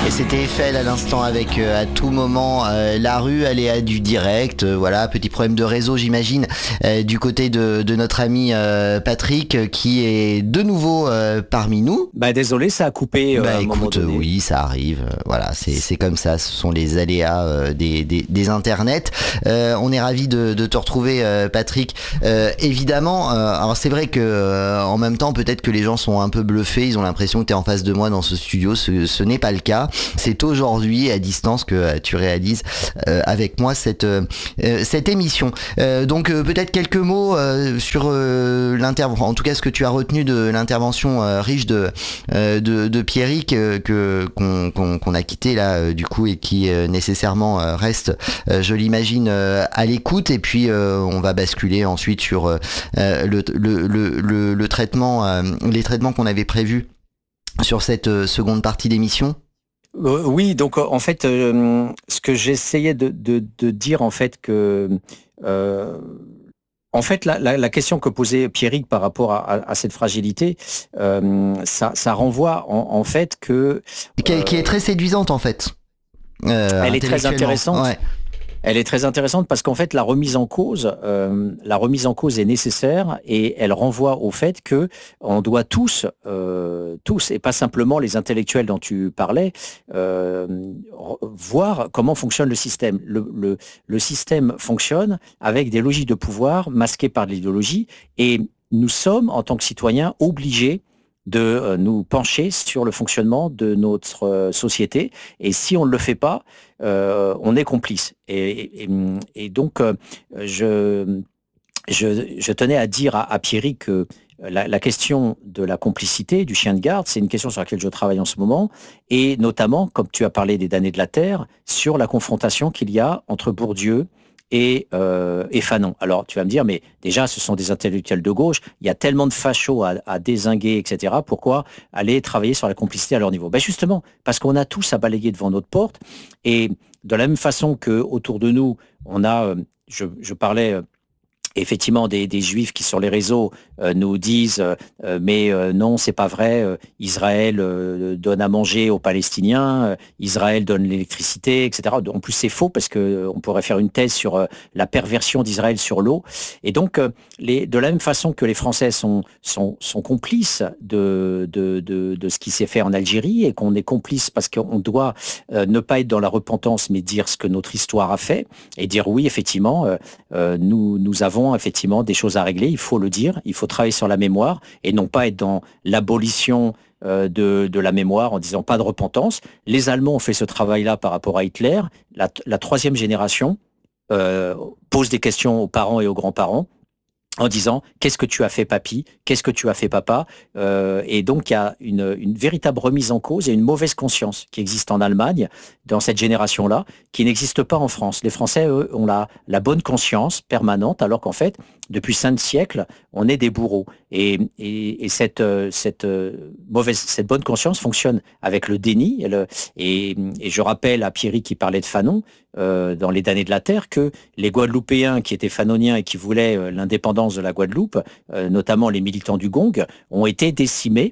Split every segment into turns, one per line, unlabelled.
Et c'était Eiffel à l'instant avec à tout moment la rue, aléa du direct, voilà, petit problème de réseau j'imagine du côté de notre ami Patrick qui est de nouveau parmi nous.
Désolé, ça a coupé à un moment
écoute,
donné.
oui, ça arrive, voilà, c'est comme ça, ce sont les aléas des internets. On est ravis de te retrouver Patrick. Évidemment, alors c'est vrai que en même temps peut-être que les gens sont un peu bluffés, ils ont l'impression que tu es en face de moi dans ce studio, ce n'est pas le cas. C'est aujourd'hui à distance que tu réalises avec moi cette émission. Donc peut-être quelques mots sur l'intervention, en tout cas ce que tu as retenu de l'intervention riche de Pierrick qu'on a quitté là du coup et qui nécessairement reste, je l'imagine, à l'écoute. Et puis on va basculer ensuite sur le traitement, les traitements qu'on avait prévus sur cette seconde partie d'émission.
Oui, donc en fait, ce que j'essayais de dire en fait que en fait la question que posait Pierrick par rapport à cette fragilité, ça renvoie en fait que
qui est très séduisante en fait.
Elle est très intéressante.
Ouais.
Elle est très intéressante parce qu'en fait, la remise en cause est nécessaire et elle renvoie au fait que on doit tous, et pas simplement les intellectuels dont tu parlais, voir comment fonctionne le système. Le système fonctionne avec des logiques de pouvoir masquées par de l'idéologie et nous sommes, en tant que citoyens, obligés de nous pencher sur le fonctionnement de notre société. Et si on ne le fait pas, on est complice. Et donc, je tenais à dire à Pierrick que la question de la complicité, du chien de garde, c'est une question sur laquelle je travaille en ce moment, et notamment, comme tu as parlé des damnés de la Terre, sur la confrontation qu'il y a entre Bourdieu et Fanon. Alors, tu vas me dire, mais déjà, ce sont des intellectuels de gauche, il y a tellement de fachos à dézinguer, etc. Pourquoi aller travailler sur la complicité à leur niveau ? Justement, parce qu'on a tous à balayer devant notre porte, et de la même façon qu'autour de nous, on a, je parlais effectivement des juifs qui sur les réseaux nous disent mais non, c'est pas vrai, Israël donne à manger aux Palestiniens, Israël donne l'électricité, etc. En plus c'est faux parce que on pourrait faire une thèse sur la perversion d'Israël sur l'eau. Et donc de la même façon que les Français sont complices de ce qui s'est fait en Algérie et qu'on est complice parce qu'on doit ne pas être dans la repentance mais dire ce que notre histoire a fait et dire oui effectivement nous avons effectivement des choses à régler, il faut le dire, il faut travailler sur la mémoire et non pas être dans l'abolition de la mémoire en disant pas de repentance. Les Allemands ont fait ce travail-là par rapport à Hitler. La troisième génération pose des questions aux parents et aux grands-parents en disant « Qu'est-ce que tu as fait, papy ? Qu'est-ce que tu as fait, papa ?» Et donc, il y a une véritable remise en cause et une mauvaise conscience qui existe en Allemagne, dans cette génération-là, qui n'existe pas en France. Les Français, eux, ont la bonne conscience permanente, alors qu'en fait, depuis 5 siècles, on est des bourreaux. Et cette bonne conscience fonctionne avec le déni. Et je rappelle à Pierrick qui parlait de Fanon, dans Les damnés de la Terre, que les Guadeloupéens qui étaient fanoniens et qui voulaient l'indépendance de la Guadeloupe, notamment les militants du Gong, ont été décimés.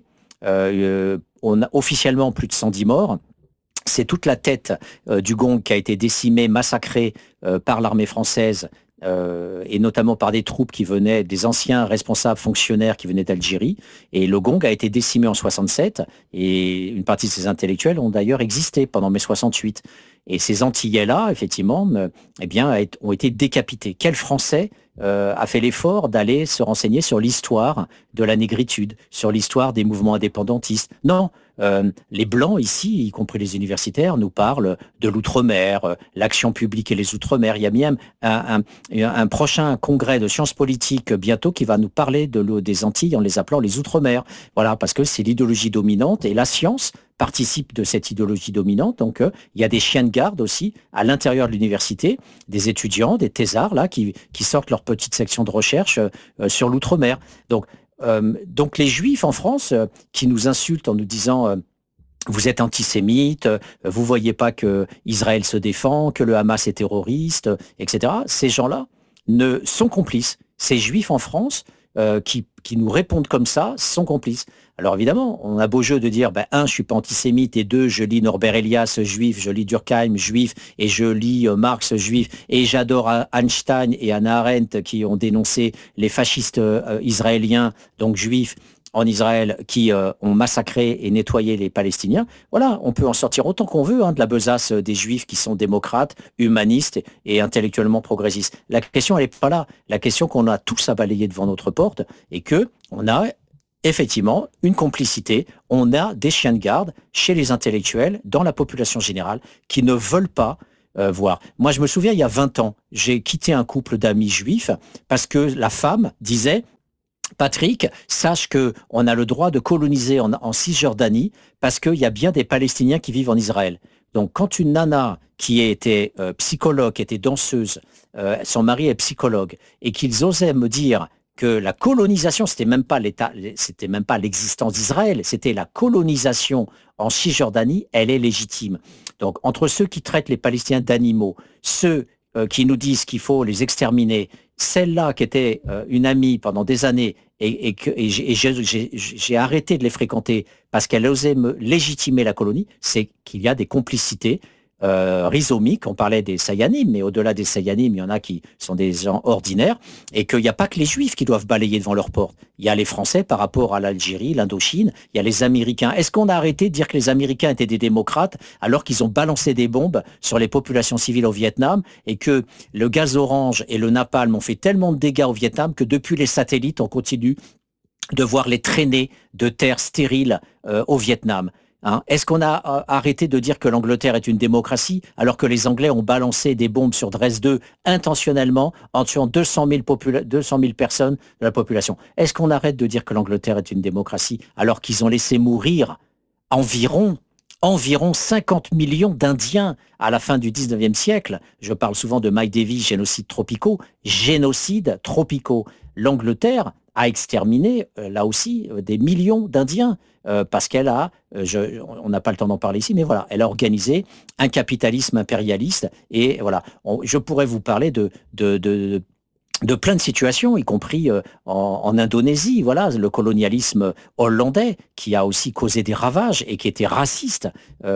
On a officiellement plus de 110 morts. C'est toute la tête du Gong qui a été décimée, massacrée par l'armée française, et notamment par des troupes qui venaient, des anciens responsables fonctionnaires qui venaient d'Algérie. Et le Gong a été décimé en 67, et une partie de ces intellectuels ont d'ailleurs existé pendant mai 68. Et ces Antillais-là, effectivement, ont été décapités. Quel Français a fait l'effort d'aller se renseigner sur l'histoire de la négritude, sur l'histoire des mouvements indépendantistes ? Non, les Blancs ici, y compris les universitaires, nous parlent de l'outre-mer, l'action publique et les outre-mer. Il y a même un prochain congrès de sciences politiques bientôt qui va nous parler des Antilles en les appelant les outre-mer. Voilà, parce que c'est l'idéologie dominante et la science participe de cette idéologie dominante. Donc, il y a des chiens de garde aussi à l'intérieur de l'université, des étudiants, des thésards là qui sortent leur petite section de recherche sur l'outre-mer. Donc les Juifs en France qui nous insultent en nous disant vous êtes antisémites, vous voyez pas que Israël se défend, que le Hamas est terroriste, etc. Ces gens-là sont complices. Ces Juifs en France qui nous répondent comme ça sont complices. Alors évidemment, on a beau jeu de dire, un, je suis pas antisémite, et deux, je lis Norbert Elias, juif, je lis Durkheim, juif, et je lis Marx, juif, et j'adore Einstein et Hannah Arendt qui ont dénoncé les fascistes israéliens, donc juifs, en Israël, qui ont massacré et nettoyé les Palestiniens. Voilà, on peut en sortir autant qu'on veut de la besace des Juifs qui sont démocrates, humanistes et intellectuellement progressistes. La question, elle n'est pas là. La question qu'on a tous à balayer devant notre porte et que on a effectivement une complicité. On a des chiens de garde chez les intellectuels, dans la population générale, qui ne veulent pas voir. Moi, je me souviens, il y a 20 ans, j'ai quitté un couple d'amis juifs parce que la femme disait: Patrick, sache qu'on a le droit de coloniser en Cisjordanie parce qu'il y a bien des Palestiniens qui vivent en Israël. Donc, quand une nana qui était psychologue, qui était danseuse, son mari est psychologue, et qu'ils osaient me dire que la colonisation, c'était même pas l'existence d'Israël, c'était la colonisation en Cisjordanie, elle est légitime. Donc, entre ceux qui traitent les Palestiniens d'animaux, ceux qui nous disent qu'il faut les exterminer, celle-là qui était une amie pendant des années et j'ai arrêté de les fréquenter parce qu'elle osait me légitimer la colonie, c'est qu'il y a des complicités rhizomiques. On parlait des Sayanim, mais au-delà des Sayanim, il y en a qui sont des gens ordinaires et qu'il n'y a pas que les Juifs qui doivent balayer devant leur porte. Il y a les Français par rapport à l'Algérie, l'Indochine, il y a les Américains. Est-ce qu'on a arrêté de dire que les Américains étaient des démocrates alors qu'ils ont balancé des bombes sur les populations civiles au Vietnam et que le gaz orange et le napalm ont fait tellement de dégâts au Vietnam que depuis les satellites, on continue de voir les traînées de terre stériles au Vietnam? Est-ce qu'on a arrêté de dire que l'Angleterre est une démocratie alors que les Anglais ont balancé des bombes sur Dresde intentionnellement en tuant 200 000 personnes de la population? Est-ce qu'on arrête de dire que l'Angleterre est une démocratie alors qu'ils ont laissé mourir environ 50 millions d'Indiens à la fin du 19e siècle? Je parle souvent de Mike Davis, génocides tropicaux. L'Angleterre a exterminé, là aussi, des millions d'Indiens parce qu'elle a, on n'a pas le temps d'en parler ici, mais voilà, elle a organisé un capitalisme impérialiste et voilà. Je pourrais vous parler de plein de situations, y compris en Indonésie, voilà, le colonialisme hollandais qui a aussi causé des ravages et qui était raciste,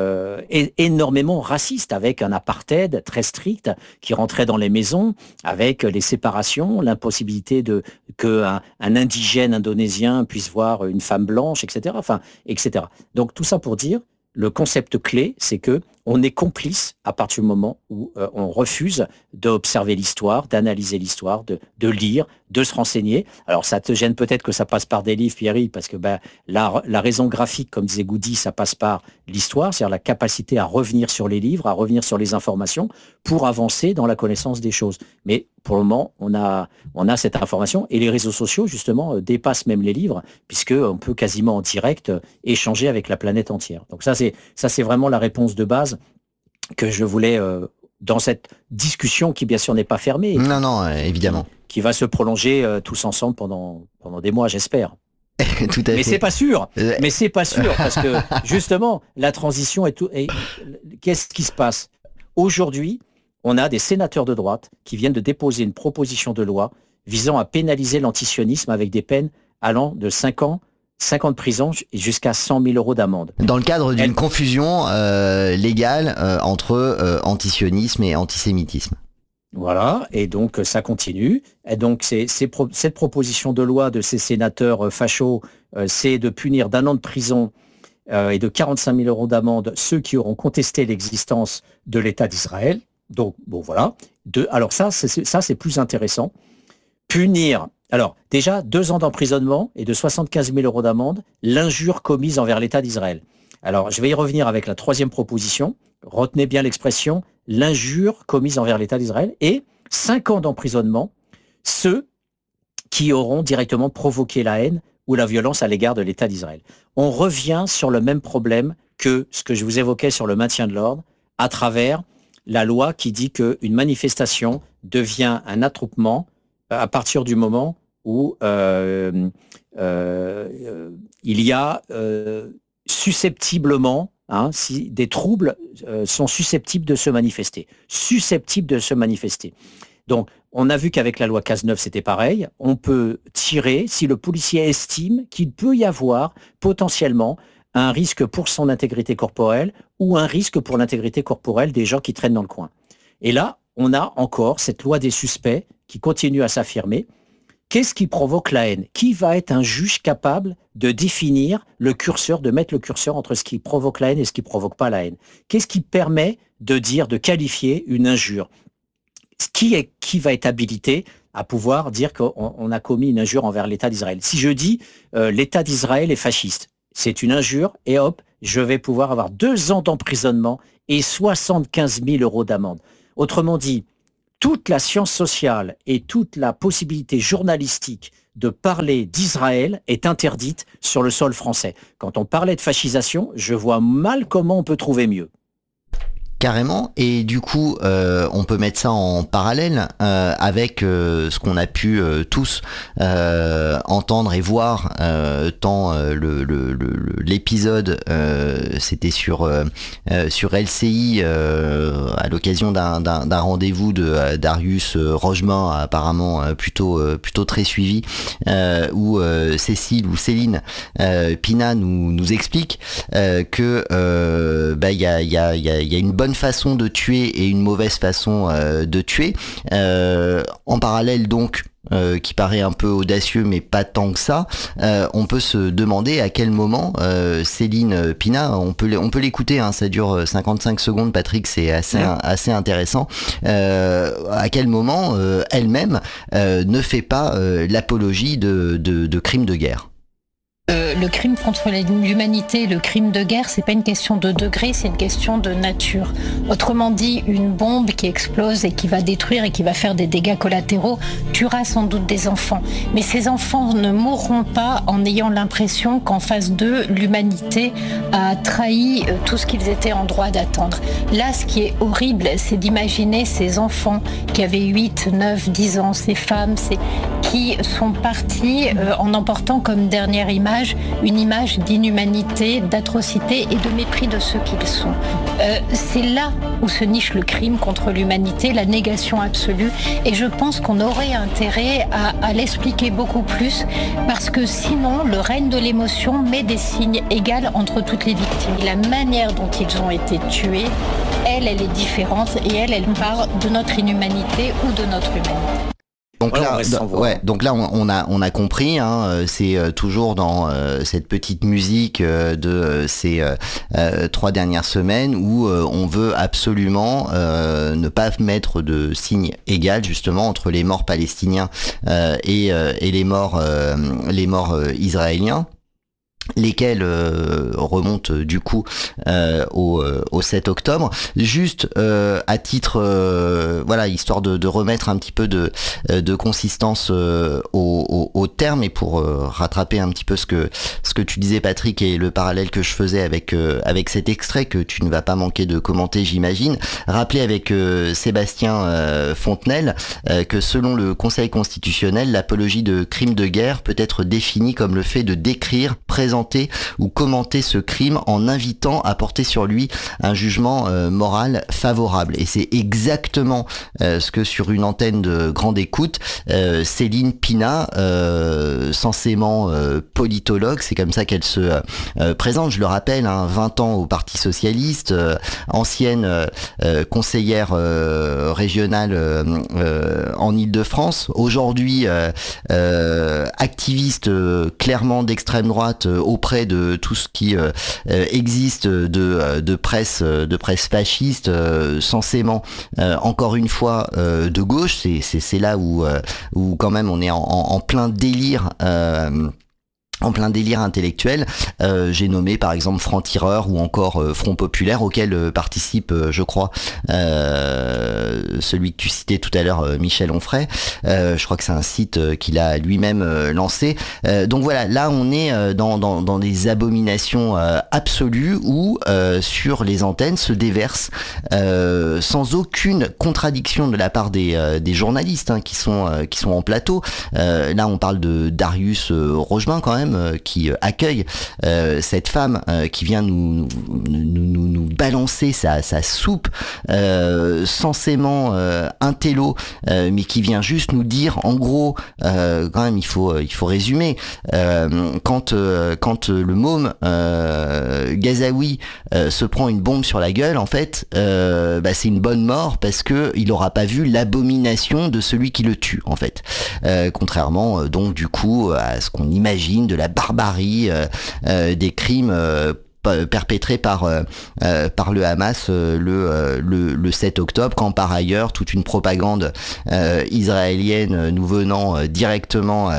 énormément raciste, avec un apartheid très strict qui rentrait dans les maisons, avec les séparations, l'impossibilité qu'un indigène indonésien puisse voir une femme blanche, etc. Enfin, etc. Donc tout ça pour dire, le concept clé, c'est que on est complice à partir du moment où on refuse d'observer l'histoire, d'analyser l'histoire, de lire, de se renseigner. Alors ça te gêne peut-être que ça passe par des livres, Pierre, parce que la raison graphique, comme disait Goody, ça passe par l'histoire, c'est-à-dire la capacité à revenir sur les livres, à revenir sur les informations pour avancer dans la connaissance des choses. Mais pour le moment, on a cette information et les réseaux sociaux, justement, dépassent même les livres puisqu'on peut quasiment en direct échanger avec la planète entière. Donc ça, c'est vraiment la réponse de base que je voulais dans cette discussion qui bien sûr n'est pas fermée.
Non, évidemment.
Qui va se prolonger tous ensemble pendant des mois, j'espère.
Tout à fait.
Mais c'est pas sûr. Mais c'est pas sûr parce que justement la transition est tout. Et qu'est-ce qui se passe aujourd'hui? On a des sénateurs de droite qui viennent de déposer une proposition de loi visant à pénaliser l'antisionisme avec des peines allant de 5 ans de prison jusqu'à 100 000 euros d'amende.
Dans le cadre d'une confusion légale entre antisionisme et antisémitisme.
Voilà, et donc ça continue. Et donc cette proposition de loi de ces sénateurs fachos, c'est de punir d'1 an de prison et de 45 000 euros d'amende ceux qui auront contesté l'existence de l'État d'Israël. Donc, bon, voilà. Alors ça, c'est plus intéressant. Punir... Alors, déjà, 2 ans d'emprisonnement et de 75 000 euros d'amende, l'injure commise envers l'État d'Israël. Alors, je vais y revenir avec la 3e proposition. Retenez bien l'expression, l'injure commise envers l'État d'Israël. Et 5 ans d'emprisonnement, ceux qui auront directement provoqué la haine ou la violence à l'égard de l'État d'Israël. On revient sur le même problème que ce que je vous évoquais sur le maintien de l'ordre, à travers la loi qui dit qu'une manifestation devient un attroupement à partir du moment où il y a susceptiblement, si des troubles sont susceptibles de se manifester. Donc, on a vu qu'avec la loi Cazeneuve, c'était pareil. On peut tirer si le policier estime qu'il peut y avoir potentiellement un risque pour son intégrité corporelle ou un risque pour l'intégrité corporelle des gens qui traînent dans le coin. Et là, on a encore cette loi des suspects qui continue à s'affirmer. Qu'est-ce qui provoque la haine? Qui va être un juge capable de définir le curseur, de mettre le curseur entre ce qui provoque la haine et ce qui ne provoque pas la haine? Qu'est-ce qui permet de dire, de qualifier une injure? Qui va être habilité à pouvoir dire qu'on a commis une injure envers l'État d'Israël? Si je dis l'État d'Israël est fasciste, c'est une injure et hop, je vais pouvoir avoir 2 ans d'emprisonnement et 75 000 € d'amende. Autrement dit, toute la science sociale et toute la possibilité journalistique de parler d'Israël est interdite sur le sol français. Quand on parlait de fascisation, je vois mal comment on peut trouver mieux.
Carrément, et du coup on peut mettre ça en parallèle avec ce qu'on a pu tous entendre et voir tant l'épisode c'était sur LCI à l'occasion d'un rendez-vous de Darius Rogemin, apparemment plutôt très suivi, où Céline Pina nous explique que il y a une bonne façon de tuer et une mauvaise façon de tuer. En parallèle donc, qui paraît un peu audacieux mais pas tant que ça, on peut se demander à quel moment Céline Pina, on peut l'écouter, hein, ça dure 55 secondes, Patrick, c'est assez intéressant, à quel moment elle-même ne fait pas l'apologie de crimes de guerre.
Le crime contre l'humanité, le crime de guerre, c'est pas une question de degré, c'est une question de nature. Autrement dit, une bombe qui explose et qui va détruire et qui va faire des dégâts collatéraux tuera sans doute des enfants. Mais ces enfants ne mourront pas en ayant l'impression qu'en face d'eux, l'humanité a trahi tout ce qu'ils étaient en droit d'attendre. Là, ce qui est horrible, c'est d'imaginer ces enfants qui avaient 8, 9, 10 ans, ces femmes, qui sont partis en emportant comme dernière image une image d'inhumanité, d'atrocité et de mépris de ceux qu'ils sont. C'est là où se niche le crime contre l'humanité, la négation absolue, et je pense qu'on aurait intérêt à l'expliquer beaucoup plus, parce que sinon le règne de l'émotion met des signes égaux entre toutes les victimes. La manière dont ils ont été tués, elle est différente, et elle part de notre inhumanité ou de notre humanité.
Donc là, on a compris, hein, c'est toujours dans cette petite musique de ces 3 dernières semaines où on veut absolument ne pas mettre de signe égal justement entre les morts palestiniens et les morts israéliens, lesquels remontent du coup au 7 octobre. Juste à titre histoire de remettre un petit peu de consistance au terme, et pour rattraper un petit peu ce que tu disais, Patrick, et le parallèle que je faisais avec cet extrait que tu ne vas pas manquer de commenter, j'imagine. Rappeler avec Sébastien Fontenelle que selon le Conseil constitutionnel, l'apologie de crimes de guerre peut être définie comme le fait de décrire, présenter ou commenter ce crime en invitant à porter sur lui un jugement moral favorable. Et c'est exactement ce que, sur une antenne de grande écoute, Céline Pina, censément politologue, c'est comme ça qu'elle se présente, je le rappelle, 20 ans au Parti Socialiste, ancienne conseillère régionale en Île-de-France, aujourd'hui activiste clairement d'extrême droite auprès de tout ce qui existe de presse fasciste, censément encore une fois de gauche. C'est là où quand même on est en plein délire. En plein délire intellectuel. J'ai nommé par exemple Franc-Tireur ou encore Front Populaire, auquel participe, je crois, celui que tu citais tout à l'heure, Michel Onfray. Je crois que c'est un site qu'il a lui-même lancé. Donc voilà, là on est dans des abominations absolues où sur les antennes se déversent sans aucune contradiction de la part des journalistes qui sont en plateau. Là on parle de Darius Rogemin quand même, qui accueille cette femme qui vient nous balancer sa soupe censément intello, mais qui vient juste nous dire, en gros, quand même, il faut résumer, quand le môme Gazaoui se prend une bombe sur la gueule, en fait, c'est une bonne mort parce que il aura pas vu l'abomination de celui qui le tue, en fait. Contrairement, donc, du coup, à ce qu'on imagine de la barbarie des crimes perpétrés par le Hamas le 7 octobre, quand par ailleurs toute une propagande israélienne nous venant directement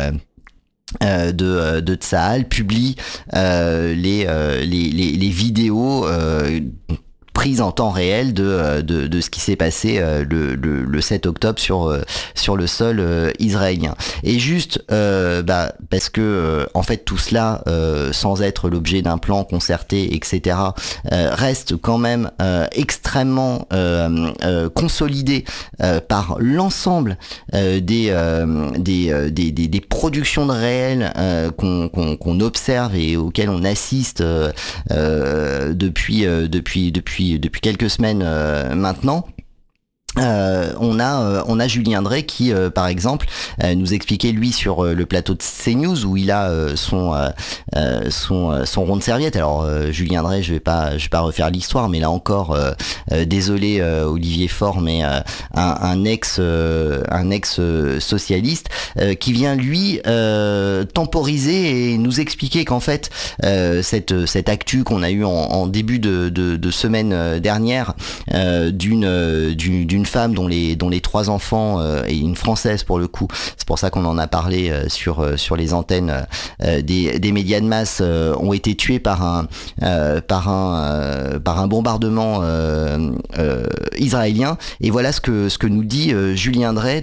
de Tsahal publie les vidéos prise en temps réel de ce qui s'est passé le 7 octobre sur le sol israélien. Et juste parce que en fait tout cela, sans être l'objet d'un plan concerté, etc., reste quand même extrêmement consolidé par l'ensemble des productions de réel qu'on observe et auxquelles on assiste depuis quelques semaines maintenant. On a Julien Drey qui, par exemple, nous expliquait lui sur le plateau de CNews où il a son rond de serviette. Alors Julien Drey, je vais pas refaire l'histoire, mais là encore, désolé Olivier Faure, mais un ex socialiste qui vient lui temporiser et nous expliquer qu'en fait cette actu qu'on a eu en début de semaine dernière d'une femme dont les 3 enfants et une Française pour le coup, c'est pour ça qu'on en a parlé sur les antennes des médias de masse, ont été tués par un bombardement israélien. Et voilà ce que nous dit Julien Drey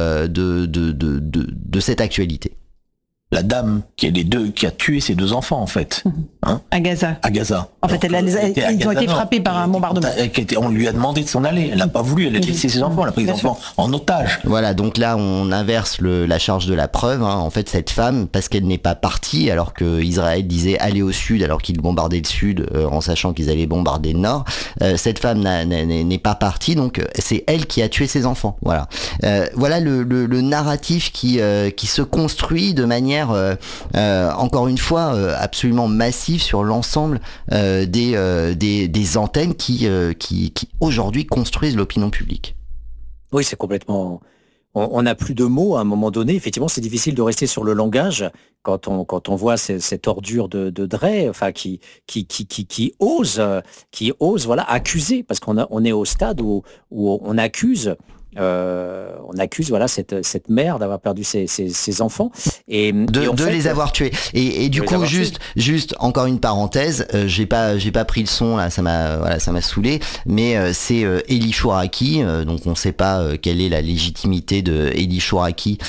de cette actualité.
La dame qui a tué ses 2 enfants, en fait. Hein,
à Gaza.
En
fait, ils ont été frappés par un bombardement.
On lui a demandé de s'en aller. Elle n'a pas voulu. Elle a laissé ses enfants. Elle a pris les enfants en otage.
Voilà, donc là, on inverse la charge de la preuve. Hein. En fait, cette femme, parce qu'elle n'est pas partie, alors que Israël disait aller au sud, alors qu'ils bombardaient le sud, en sachant qu'ils allaient bombarder le nord, cette femme n'est pas partie. Donc, c'est elle qui a tué ses enfants. Voilà. Voilà le narratif qui se construit de manière encore une fois absolument massive sur l'ensemble des antennes qui aujourd'hui construisent l'opinion publique.
Oui, c'est complètement... On n'a plus de mots à un moment donné. Effectivement, c'est difficile de rester sur le langage quand on voit cette ordure de Drey, enfin qui ose voilà accuser, parce qu'on est au stade où on accuse voilà cette mère d'avoir perdu ses enfants et
de les avoir tués et du coup juste encore une parenthèse, j'ai pas pris le son là, ça m'a saoulé, mais c'est Elie Chouraqui, donc on sait pas quelle est la légitimité de Elie Chouraqui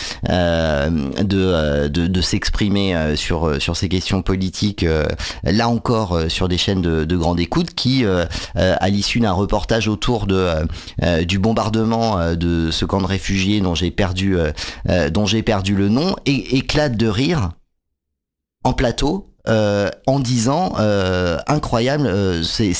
de s'exprimer sur ces questions politiques, là encore sur des chaînes de grande écoute, qui à l'issue d'un reportage autour du bombardement de ce camp de réfugiés dont j'ai perdu le nom, et éclate de rire en plateau en disant incroyable, ce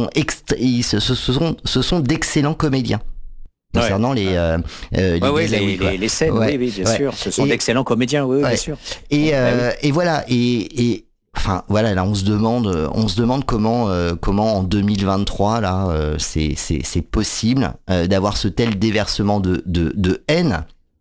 sont d'excellents comédiens. Concernant les scènes,
oui, bien sûr, ce sont d'excellents comédiens, oui, bien sûr.
Et voilà, et enfin voilà, là on se demande comment en 2023 là c'est possible d'avoir ce tel déversement de haine,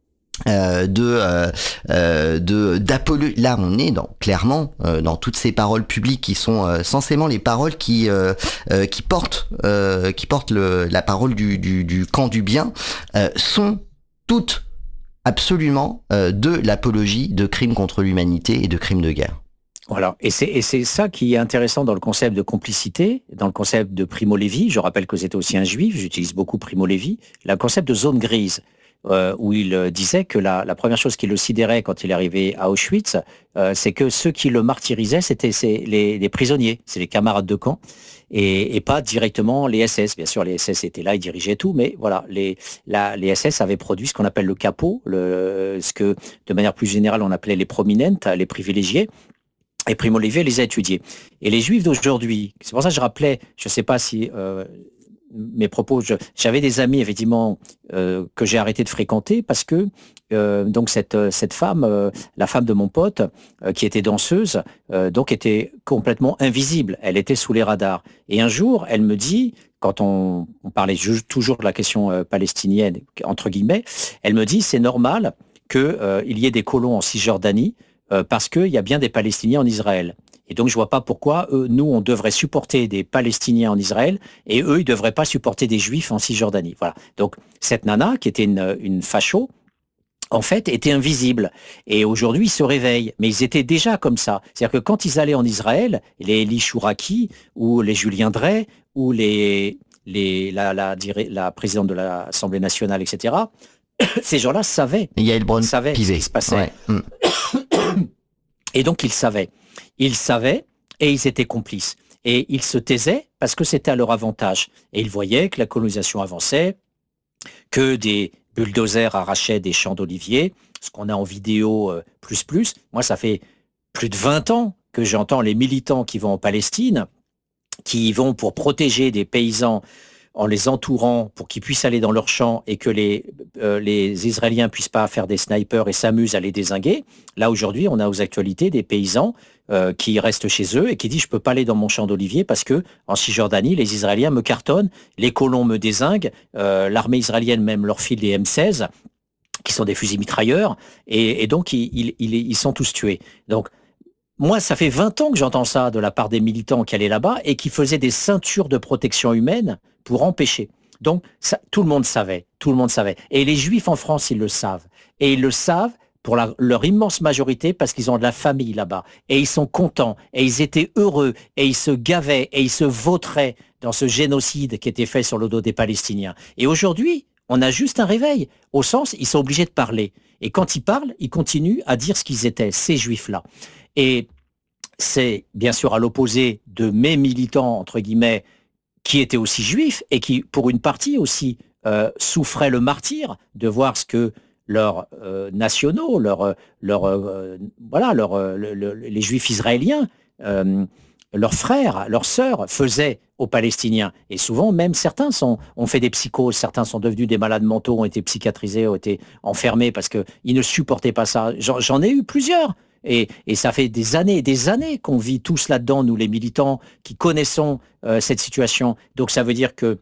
d'apologie. Là on est clairement dans toutes ces paroles publiques qui sont censément les paroles qui portent la parole du camp du bien, sont toutes absolument de l'apologie de crimes contre l'humanité et de crimes de guerre.
Voilà, et c'est ça qui est intéressant dans le concept de complicité, dans le concept de Primo Levi. Je rappelle que c'était aussi un juif, j'utilise beaucoup Primo Levi. Le concept de zone grise, où il disait que la première chose qui le sidérait quand il est arrivé à Auschwitz, c'est que ceux qui le martyrisaient, c'était les prisonniers, c'est les camarades de camp, et pas directement les SS. Bien sûr, les SS étaient là, ils dirigeaient tout, mais voilà, les SS avaient produit ce qu'on appelle le capot, ce que de manière plus générale on appelait les prominentes, les privilégiés. Et Primo Levi les a étudiés. Et les Juifs d'aujourd'hui, c'est pour ça que je rappelais, je ne sais pas si mes propos, j'avais des amis effectivement que j'ai arrêté de fréquenter parce que donc cette femme, la femme de mon pote, qui était danseuse, donc était complètement invisible. Elle était sous les radars. Et un jour, elle me dit, quand on parlait toujours de la question palestinienne, entre guillemets, elle me dit, c'est normal qu'il y ait des colons en Cisjordanie parce qu'il y a bien des Palestiniens en Israël. Et donc, je vois pas pourquoi nous, on devrait supporter des Palestiniens en Israël et eux, ils devraient pas supporter des Juifs en Cisjordanie. Voilà. Donc, cette nana, qui était une facho, en fait, était invisible. Et aujourd'hui, ils se réveillent. Mais ils étaient déjà comme ça. C'est-à-dire que quand ils allaient en Israël, les Elie Chouraki ou les Julien Drey ou la présidente de l'Assemblée nationale, etc., ces gens-là savaient.
Yael
Braun-Pivet ce qui se passait. Ouais. Et donc, ils savaient. Ils savaient et ils étaient complices. Et ils se taisaient parce que c'était à leur avantage. Et ils voyaient que la colonisation avançait, que des bulldozers arrachaient des champs d'oliviers, ce qu'on a en vidéo plus. Moi, ça fait plus de 20 ans que j'entends les militants qui vont en Palestine, qui y vont pour protéger des paysans en les entourant pour qu'ils puissent aller dans leurs champs et que les Israéliens puissent pas faire des snipers et s'amusent à les dézinguer. Là, aujourd'hui, on a aux actualités des paysans qui restent chez eux et qui disent « je peux pas aller dans mon champ d'olivier parce que en Cisjordanie, les Israéliens me cartonnent, les colons me dézinguent, l'armée israélienne même leur file des M16, qui sont des fusils mitrailleurs, et donc ils sont tous tués. » Donc, moi, ça fait 20 ans que j'entends ça de la part des militants qui allaient là-bas et qui faisaient des ceintures de protection humaine pour empêcher. Donc, ça, tout le monde savait. Et les Juifs en France, ils le savent. Et ils le savent pour leur immense majorité parce qu'ils ont de la famille là-bas. Et ils sont contents. Et ils étaient heureux. Et ils se gavaient. Et ils se vautraient dans ce génocide qui était fait sur le dos des Palestiniens. Et aujourd'hui, on a juste un réveil. Au sens, ils sont obligés de parler. Et quand ils parlent, ils continuent à dire ce qu'ils étaient, ces Juifs-là. Et c'est bien sûr à l'opposé de mes militants, entre guillemets, qui étaient aussi juifs et qui, pour une partie aussi, souffraient le martyre de voir ce que leurs nationaux, les juifs israéliens, leurs frères, leurs sœurs faisaient aux Palestiniens. Et souvent, même certains ont fait des psychoses, certains sont devenus des malades mentaux, ont été psychiatrisés, ont été enfermés parce qu'ils ne supportaient pas ça. J'en ai eu plusieurs. Et ça fait des années qu'on vit tous là-dedans, nous les militants, qui connaissons cette situation. Donc ça veut dire que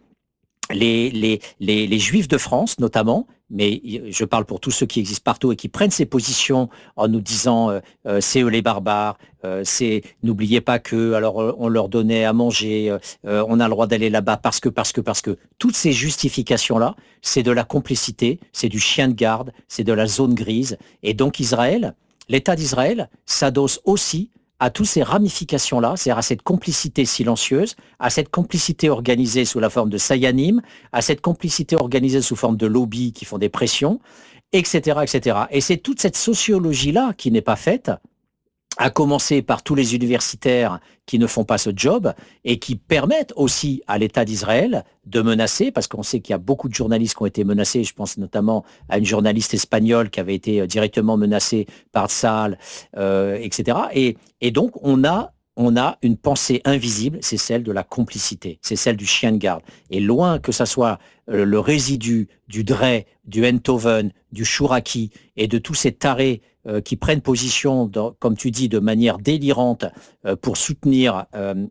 les Juifs de France, notamment, mais je parle pour tous ceux qui existent partout et qui prennent ces positions en nous disant c'est eux les barbares, n'oubliez pas que alors on leur donnait à manger, on a le droit d'aller là-bas parce que toutes ces justifications-là, c'est de la complicité, c'est du chien de garde, c'est de la zone grise. Et donc l'État d'Israël s'adosse aussi à toutes ces ramifications-là, c'est-à-dire à cette complicité silencieuse, à cette complicité organisée sous la forme de sayanim, à cette complicité organisée sous forme de lobbies qui font des pressions, etc., etc. Et c'est toute cette sociologie-là qui n'est pas faite, à commencer par tous les universitaires qui ne font pas ce job et qui permettent aussi à l'État d'Israël de menacer, parce qu'on sait qu'il y a beaucoup de journalistes qui ont été menacés, je pense notamment à une journaliste espagnole qui avait été directement menacée par Tsahal, etc. Et donc on a une pensée invisible, c'est celle de la complicité, c'est celle du chien de garde. Et loin que ça soit le résidu du Drey, du Enthoven, du Chouraki et de tous ces tarés qui prennent position, comme tu dis, de manière délirante pour soutenir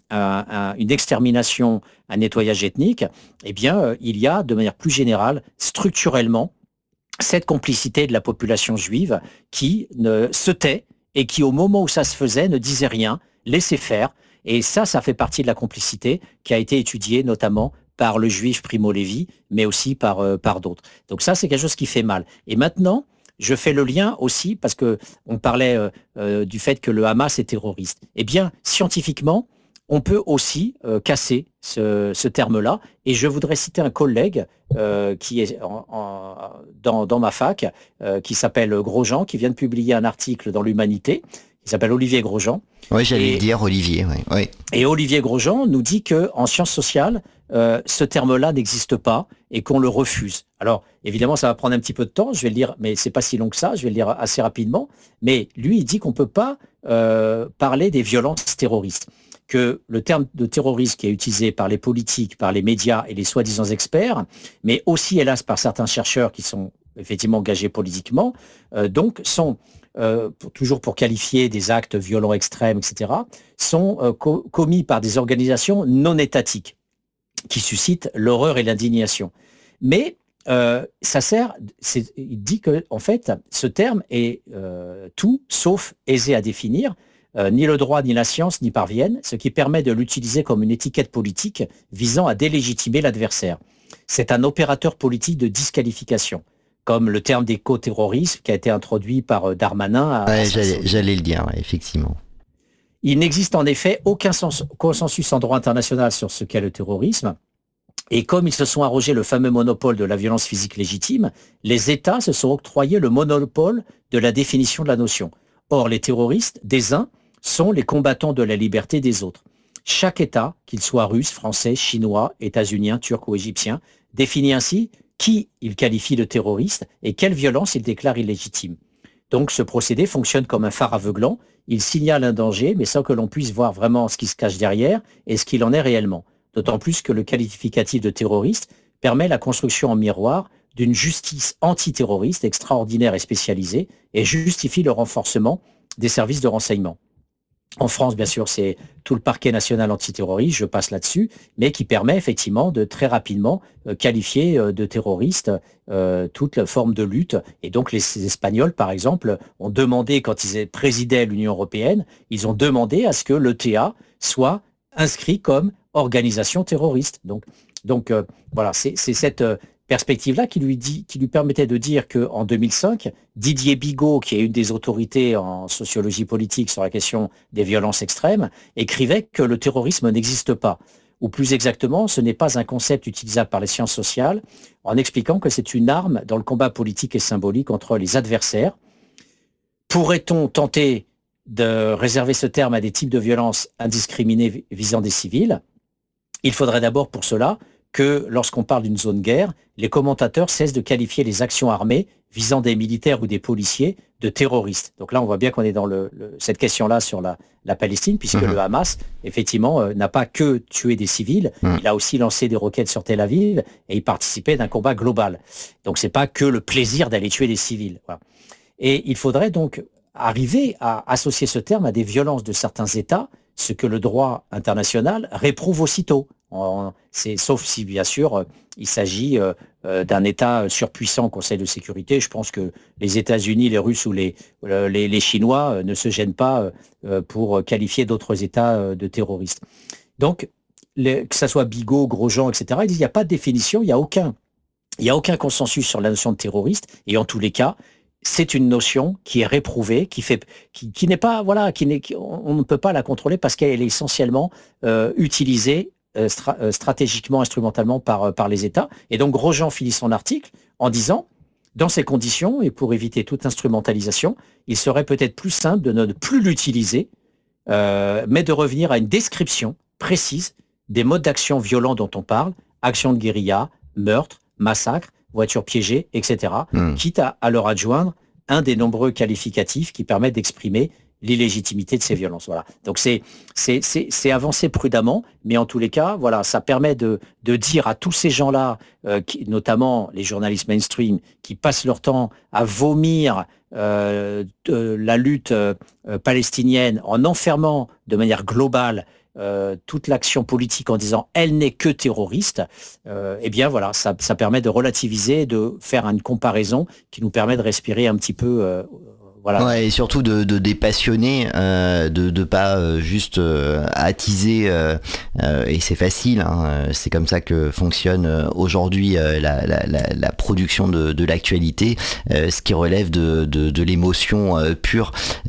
une extermination, un nettoyage ethnique, eh bien, il y a, de manière plus générale, structurellement, cette complicité de la population juive qui se tait et qui, au moment où ça se faisait, ne disait rien, laissait faire. Et ça fait partie de la complicité qui a été étudiée notamment par le juif Primo Levi, mais aussi par d'autres. Donc ça, c'est quelque chose qui fait mal. Et maintenant, je fais le lien aussi, parce que on parlait du fait que le Hamas est terroriste. Eh bien, scientifiquement, on peut aussi casser ce terme-là. Et je voudrais citer un collègue qui est dans ma fac, qui s'appelle Grosjean, qui vient de publier un article dans l'Humanité. qui s'appelle Olivier Grosjean.
Oui, j'allais le dire, Olivier. Oui.
Et Olivier Grosjean nous dit qu'en sciences sociales, ce terme-là n'existe pas et qu'on le refuse. Alors, évidemment, ça va prendre un petit peu de temps, je vais le lire, mais c'est pas si long que ça, je vais le lire assez rapidement. Mais lui, il dit qu'on ne peut pas parler des violences terroristes. Que le terme de terrorisme qui est utilisé par les politiques, par les médias et les soi-disant experts, mais aussi, hélas, par certains chercheurs qui sont effectivement engagés politiquement, donc sont... toujours pour qualifier des actes violents extrêmes, etc., sont commis par des organisations non étatiques qui suscitent l'horreur et l'indignation. Mais ça sert, il dit que en fait, ce terme est tout sauf aisé à définir. Ni le droit ni la science n'y parviennent, ce qui permet de l'utiliser comme une étiquette politique visant à délégitimer l'adversaire. C'est un opérateur politique de disqualification, comme le terme d'éco-terrorisme qui a été introduit par Darmanin.
J'allais le dire, effectivement.
Il n'existe en effet aucun consensus en droit international sur ce qu'est le terrorisme. Et comme ils se sont arrogés le fameux monopole de la violence physique légitime, les États se sont octroyés le monopole de la définition de la notion. Or, les terroristes, des uns, sont les combattants de la liberté des autres. Chaque État, qu'il soit russe, français, chinois, états-unien, turc ou égyptien, définit ainsi qui il qualifie de terroriste et quelle violence il déclare illégitime. Donc ce procédé fonctionne comme un phare aveuglant, il signale un danger, mais sans que l'on puisse voir vraiment ce qui se cache derrière et ce qu'il en est réellement. D'autant plus que le qualificatif de terroriste permet la construction en miroir d'une justice antiterroriste extraordinaire et spécialisée et justifie le renforcement des services de renseignement. En France, bien sûr, c'est tout le parquet national antiterroriste, je passe là-dessus, mais qui permet effectivement de très rapidement qualifier de terroriste toute forme de lutte. Et donc les Espagnols, par exemple, ont demandé, quand ils présidaient l'Union européenne, ils ont demandé à ce que l'ETA soit inscrit comme organisation terroriste. Donc voilà, c'est cette perspective-là qui lui permettait de dire qu'en 2005, Didier Bigot, qui est une des autorités en sociologie politique sur la question des violences extrêmes, écrivait que le terrorisme n'existe pas. Ou plus exactement, ce n'est pas un concept utilisable par les sciences sociales, en expliquant que c'est une arme dans le combat politique et symbolique entre les adversaires. Pourrait-on tenter de réserver ce terme à des types de violences indiscriminées visant des civils ? Il faudrait d'abord pour cela que lorsqu'on parle d'une zone guerre, les commentateurs cessent de qualifier les actions armées visant des militaires ou des policiers de terroristes. Donc là, on voit bien qu'on est dans cette question-là sur la Palestine, puisque le Hamas, effectivement, n'a pas que tué des civils, il a aussi lancé des roquettes sur Tel Aviv et il participait d'un combat global. Donc c'est pas que le plaisir d'aller tuer des civils. Voilà. Et il faudrait donc arriver à associer ce terme à des violences de certains États, ce que le droit international réprouve aussitôt. Sauf si, bien sûr, il s'agit d'un État surpuissant au Conseil de sécurité. Je pense que les États-Unis, les Russes ou les Chinois ne se gênent pas pour qualifier d'autres États de terroristes. Donc, que ça soit Bigot, Grosjean, etc., ils disent qu'il n'y a pas de définition, il n'y a aucun consensus sur la notion de terroriste, et en tous les cas, c'est une notion qui est réprouvée, qui n'est pas, voilà, on ne peut pas la contrôler parce qu'elle est essentiellement utilisée stratégiquement, instrumentalement par les États. Et donc Grosjean finit son article en disant, dans ces conditions, et pour éviter toute instrumentalisation, il serait peut-être plus simple de ne plus l'utiliser, mais de revenir à une description précise des modes d'action violents dont on parle, action de guérilla, meurtre, massacre, voitures piégées, etc., quitte à leur adjoindre un des nombreux qualificatifs qui permettent d'exprimer l'illégitimité de ces violences. Voilà. Donc c'est avancer prudemment, mais en tous les cas, voilà, ça permet de dire à tous ces gens-là, notamment les journalistes mainstream, qui passent leur temps à vomir la lutte palestinienne en enfermant de manière globale toute l'action politique en disant elle n'est que terroriste, eh bien voilà, ça permet de relativiser, de faire une comparaison qui nous permet de respirer un petit peu. Voilà.
Ouais, et surtout de dépassionner, de pas juste attiser, et c'est facile, hein, c'est comme ça que fonctionne aujourd'hui la production de l'actualité, ce qui relève de l'émotion pure,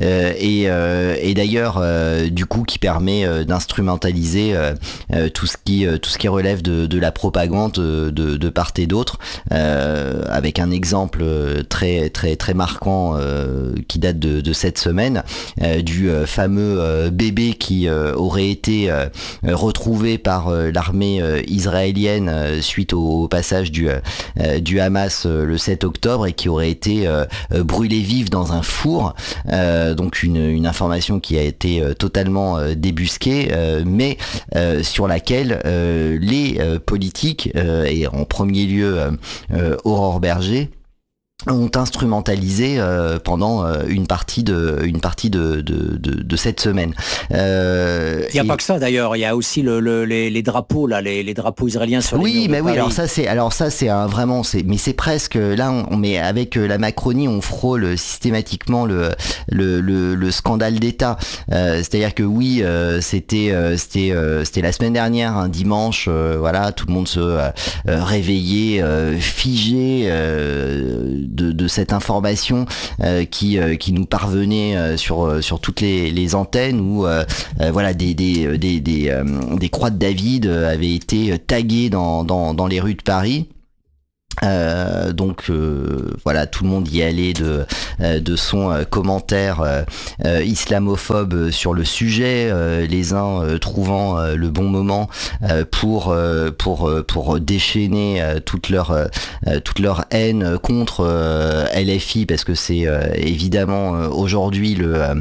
et d'ailleurs du coup qui permet d'instrumentaliser tout ce qui relève de la propagande de part et d'autre, avec un exemple très très très marquant qui date de cette semaine, du fameux bébé qui aurait été retrouvé par l'armée israélienne suite au passage du Hamas le 7 octobre et qui aurait été brûlé vif dans un four. Donc une information qui a été totalement débusquée, mais sur laquelle les politiques, et en premier lieu Aurore Berger, ont instrumentalisé pendant une partie de cette semaine.
Il n'y a pas que ça d'ailleurs, il y a aussi les drapeaux là, les drapeaux israéliens sur les murs de Paris.
alors ça c'est un vraiment mais c'est presque là on met avec la Macronie on frôle systématiquement le scandale d'État. C'est-à-dire que oui, c'était la semaine dernière, un dimanche, voilà, tout le monde se réveillait figé de cette information qui nous parvenait sur toutes les antennes où voilà des croix de David avaient été taguées dans les rues de Paris. Donc voilà, tout le monde y allait de son commentaire islamophobe sur le sujet, les uns trouvant le bon moment pour déchaîner toute leur haine contre LFI, parce que c'est évidemment aujourd'hui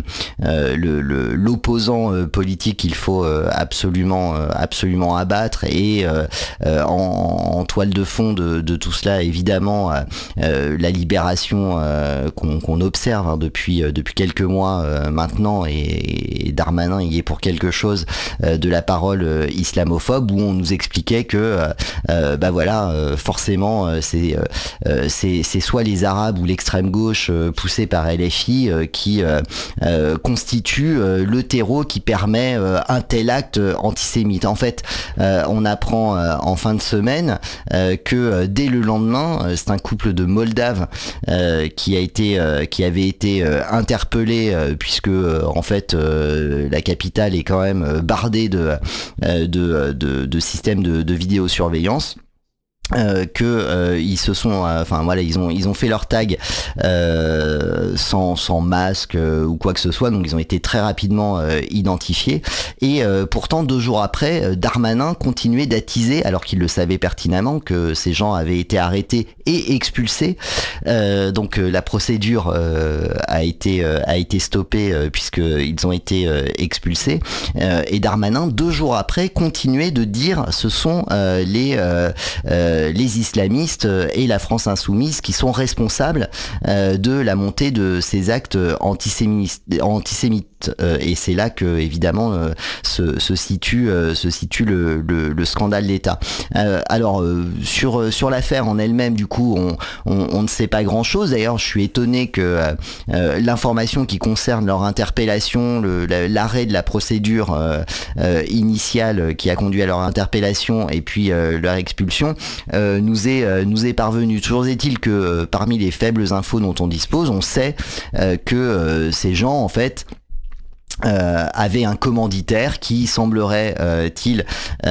l'opposant politique qu'il faut absolument abattre, et en toile de fond de tout cela, évidemment, la libération qu'on observe depuis quelques mois maintenant, et Darmanin y est pour quelque chose, de la parole islamophobe, où on nous expliquait que forcément c'est soit les Arabes ou l'extrême gauche poussée par LFI qui constitue le terreau qui permet un tel acte antisémite. En fait, on apprend en fin de semaine que dès le lendemain, c'est un couple de Moldaves qui avait été interpellé, puisque en fait la capitale est quand même bardée de systèmes de vidéosurveillance. Ils se sont, ils ont fait leur tag sans masque ou quoi que ce soit, donc ils ont été très rapidement identifiés, et pourtant 2 jours après, Darmanin continuait d'attiser, alors qu'il le savait pertinemment que ces gens avaient été arrêtés et expulsés. Donc la procédure a été stoppée puisqu'ils ont été expulsés, et Darmanin 2 jours après continuait de dire ce sont les islamistes et la France insoumise qui sont responsables de la montée de ces actes antisémites. Et c'est là que évidemment se situe le scandale d'État. Alors sur l'affaire en elle-même, du coup, on ne sait pas grand-chose. D'ailleurs, je suis étonné que l'information qui concerne leur interpellation, l'arrêt de la procédure initiale qui a conduit à leur interpellation et puis leur expulsion nous est parvenu. Toujours est-il que parmi les faibles infos dont on dispose, on sait que ces gens, en fait, avait un commanditaire qui semblerait-il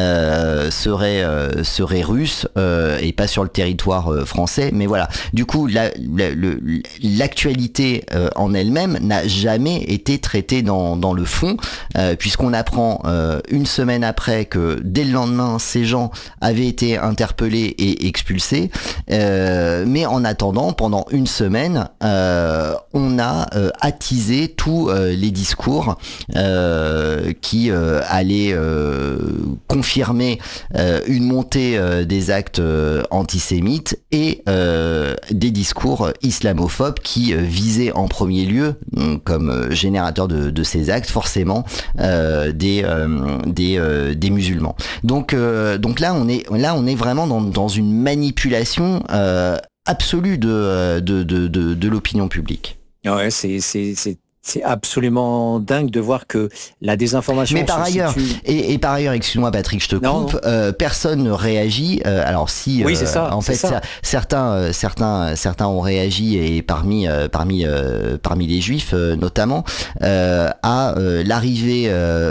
serait russe et pas sur le territoire français. Mais voilà, du coup l'actualité en elle-même n'a jamais été traitée dans le fond, puisqu'on apprend une semaine après que dès le lendemain ces gens avaient été interpellés et expulsés, mais en attendant, pendant une semaine, on a attisé tous les discours qui allait confirmer une montée des actes antisémites et des discours islamophobes qui visaient en premier lieu, comme générateur de ces actes, forcément des musulmans. Donc là on est vraiment dans une manipulation absolue de l'opinion publique.
Ouais, c'est C'est absolument dingue de voir que la désinformation.
Mais par ailleurs, et par ailleurs, excuse-moi Patrick, je te coupe. Personne ne réagit. Alors si,
oui, c'est ça,
en fait,
ça.
certains ont réagi et parmi les Juifs notamment à l'arrivée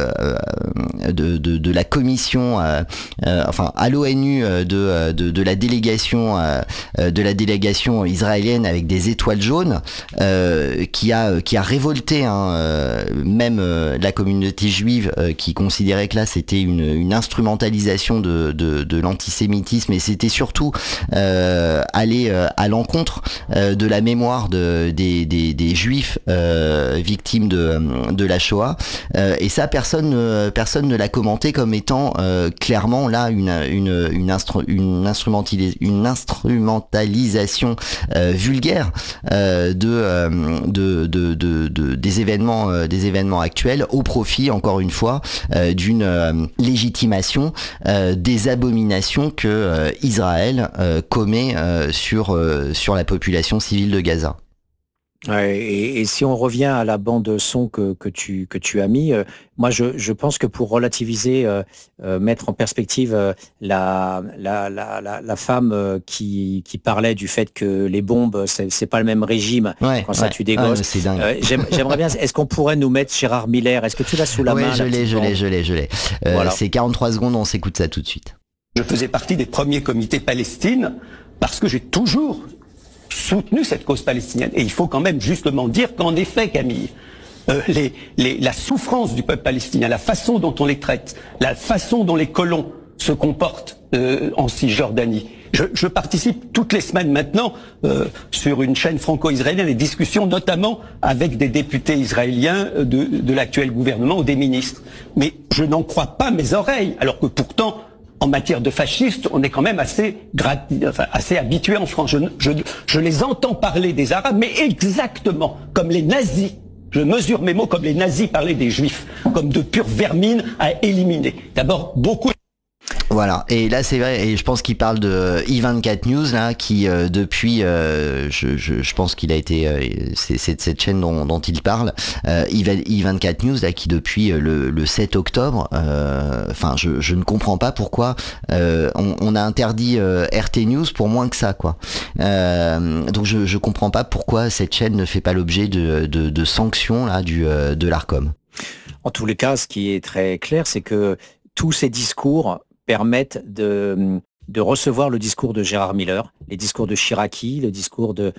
de la commission, à l'ONU de la délégation israélienne avec des étoiles jaunes, qui a révolté même la communauté juive qui considérait que là c'était une instrumentalisation de l'antisémitisme, et c'était surtout aller à l'encontre de la mémoire des juifs victimes de la Shoah, et ça personne ne l'a commenté comme étant clairement là une instrumentalisation vulgaire des événements actuels au profit, encore une fois, d'une légitimation des abominations que Israël commet sur la population civile de Gaza.
Ouais, et si on revient à la bande son que tu as mis, moi je pense que pour relativiser, mettre en perspective la femme qui parlait du fait que les bombes c'est pas le même régime quand ça tue des gosses.
C'est dingue.
J'aimerais bien. Est-ce qu'on pourrait nous mettre Gérard Miller? Est-ce que tu l'as sous la main?
Je l'ai.
Voilà.
C'est 43 secondes, on s'écoute ça tout de suite.
Je faisais partie des premiers comités Palestine parce que j'ai toujours soutenu cette cause palestinienne. Et il faut quand même justement dire qu'en effet, Camille, la souffrance du peuple palestinien, la façon dont on les traite, la façon dont les colons se comportent en Cisjordanie. Je participe toutes les semaines maintenant sur une chaîne franco-israélienne des discussions notamment avec des députés israéliens de l'actuel gouvernement ou des ministres. Mais je n'en crois pas mes oreilles, alors que pourtant en matière de fascistes, on est quand même assez habitué en France. Je les entends parler des Arabes, mais exactement comme les nazis. Je mesure mes mots comme les nazis parlaient des Juifs, comme de pure vermine à éliminer. D'abord, beaucoup...
Voilà, et là c'est vrai, et je pense qu'il parle de i24 News là, qui depuis, je pense qu'il a été, c'est de cette chaîne dont il parle, i24 News là, qui depuis le 7 octobre, je ne comprends pas pourquoi on a interdit RT News pour moins que ça, quoi. Donc je comprends pas pourquoi cette chaîne ne fait pas l'objet de sanctions là de l'Arcom.
En tous les cas, ce qui est très clair, c'est que tous ces discours permettent de recevoir le discours de Gérard Miller, les discours de Chiraki, le discours de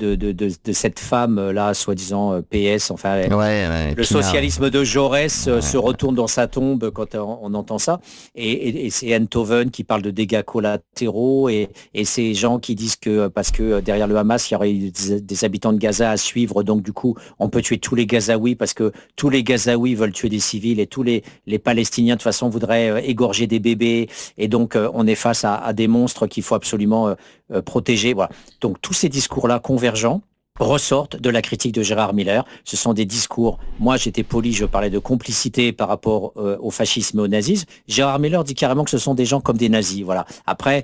cette femme là, soi-disant PS, le socialisme de Jaurès se retourne dans sa tombe quand on entend ça. Et c'est Enthoven qui parle de dégâts collatéraux et ces gens qui disent que parce que derrière le Hamas, il y aurait des habitants de Gaza à suivre, donc du coup, on peut tuer tous les Gazaouis parce que tous les Gazaouis veulent tuer des civils et tous les Palestiniens de toute façon voudraient égorger des bébés, et donc on est face à des monstres qu'il faut absolument protéger. Voilà. Donc tous ces discours-là convergents ressortent de la critique de Gérard Miller. Ce sont des discours, moi j'étais poli, je parlais de complicité par rapport au fascisme et au nazisme. Gérard Miller dit carrément que ce sont des gens comme des nazis. Voilà. Après,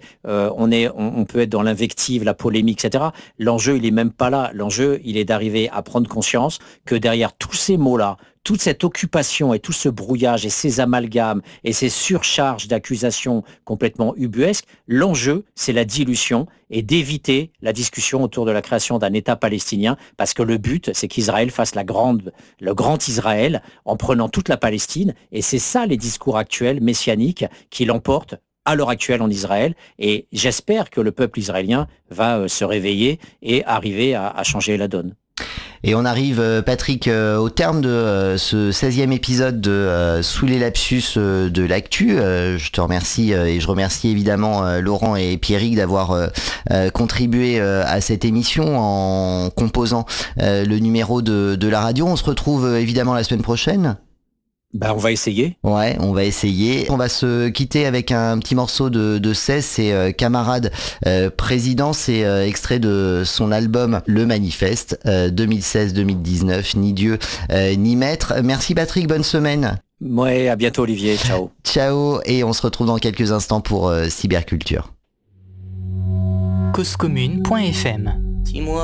on peut être dans l'invective, la polémique, etc. L'enjeu, il est même pas là. L'enjeu, il est d'arriver à prendre conscience que derrière tous ces mots-là, toute cette occupation et tout ce brouillage et ces amalgames et ces surcharges d'accusations complètement ubuesques, l'enjeu, c'est la dilution et d'éviter la discussion autour de la création d'un État palestinien, parce que le but, c'est qu'Israël fasse le grand Israël en prenant toute la Palestine, et c'est ça les discours actuels messianiques qui l'emportent à l'heure actuelle en Israël, et j'espère que le peuple israélien va se réveiller et arriver à changer la donne.
Et on arrive, Patrick, au terme de ce 16e épisode de Sous les lapsus de l'actu. Je te remercie et je remercie évidemment Laurent et Pierrick d'avoir contribué à cette émission en composant le numéro de la radio. On se retrouve évidemment la semaine prochaine.
On va essayer.
Ouais, on va essayer. On va se quitter avec un petit morceau de 16, c'est Camarade Président, c'est extrait de son album Le Manifeste 2016-2019, Ni Dieu ni Maître. Merci Patrick, bonne semaine.
Ouais, à bientôt Olivier, ciao.
Ciao, et on se retrouve dans quelques instants pour Cyberculture.
Causecommune.fm. Dis-moi.